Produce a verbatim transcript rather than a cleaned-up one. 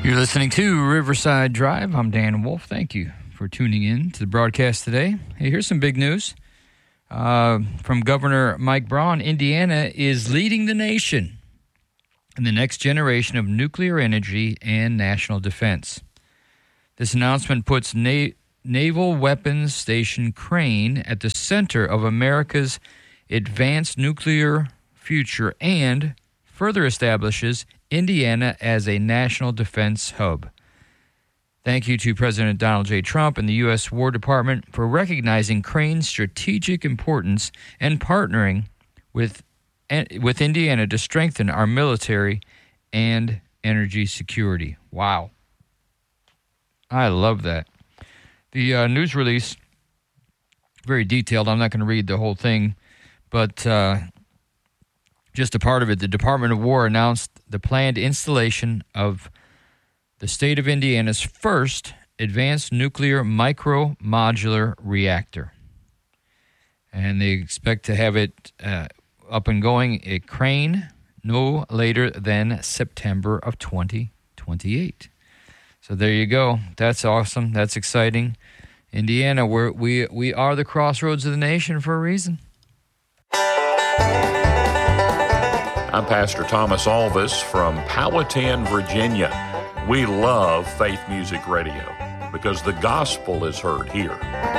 You're listening to Riverside Drive. I'm Dan Wolf. Thank you for tuning in to the broadcast today. Hey, here's some big news. Uh, from Governor Mike Braun, Indiana is leading the nation in the next generation of nuclear energy and national defense. This announcement puts Na- Naval Weapons Station Crane at the center of America's advanced nuclear future and further establishes Indiana as a national defense hub. Thank you to President Donald J. Trump and the U S War Department for recognizing Crane's strategic importance and partnering with, with Indiana to strengthen our military and energy security. Wow. I love that. The uh, news release, very detailed. I'm not going to read the whole thing, but uh, just a part of it. The Department of War announced the planned installation of the state of Indiana's first advanced nuclear micro-modular reactor. And they expect to have it uh, up and going at Crane no later than September of twenty twenty-eight. So there you go. That's awesome. That's exciting. Indiana, we're, we we are the crossroads of the nation for a reason. I'm Pastor Thomas Alvis from Powhatan, Virginia. We love Faith Music Radio because the gospel is heard here.